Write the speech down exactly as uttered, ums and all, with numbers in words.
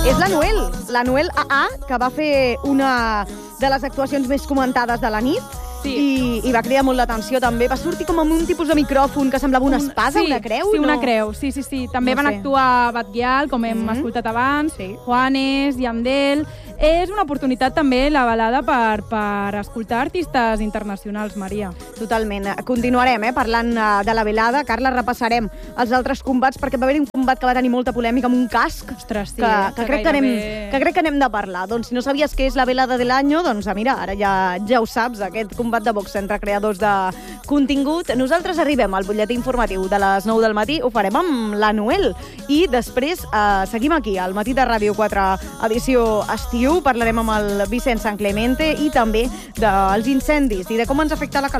És la Noel, la Noel A A, que va fer una de les actuacions més comentades de la nit. Sí. I, i va cridar molt l'atenció també. Va sortir com amb un tipus de micròfon que semblava una espasa, sí, una creu? Sí, no? una creu, sí, sí, sí. També no van sé. actuar Batguial, com hem mm-hmm. escoltat abans, sí. Juanes, Yandel... És una oportunitat també, la balada, per, per escoltar artistes internacionals, Maria. Totalment. Continuarem eh, parlant de la velada. Carla, repassarem els altres combats, perquè va haver-hi un combat que va tenir molta polèmica amb un casc. Ostres, sí, que, eh? que, crec que, anem, que crec que anem de parlar. Doncs si no sabies què és la velada de l'any, doncs mira, ara ja, ja ho saps, aquest combat de box entre creadors de contingut. Nosaltres arribem al butlletí informatiu de les nou del matí, ho farem amb la Noel. I després eh, seguim aquí, al Matí de Ràdio quatre, edició estiu. Parlarem amb el Vicent Sanclemente i també dels incendis i de com ens afecta la calor.